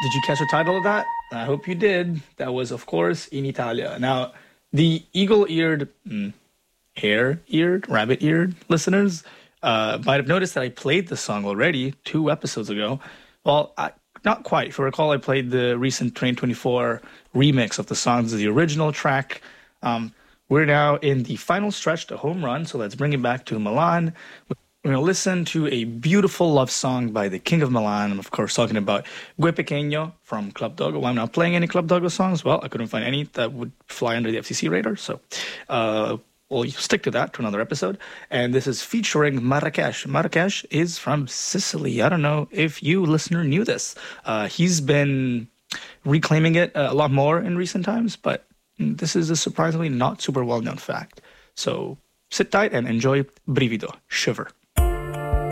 Did you catch the title of that? I hope you did. That was, of course, In Italia. Now, the eagle-eared, hare-eared, rabbit-eared listeners might have noticed that I played the song already 2 episodes ago. Well, not quite. If you recall, I played the recent 2024 remix of the song. This is the original track. We're now in the final stretch, the home run. So let's bring it back to Milan. We're going to listen to a beautiful love song by the King of Milan. I'm, of course, talking about Gue Pequeño from Club Dogo. Why I'm not playing any Club Dogo songs? Well, I couldn't find any that would fly under the FCC radar. So we'll stick to that to another episode. And this is featuring Marrakesh. Marrakesh is from Sicily. I don't know if you, listener, knew this. He's been reclaiming it a lot more in recent times, but this is a surprisingly not super well-known fact. So sit tight and enjoy Brivido, Shiver.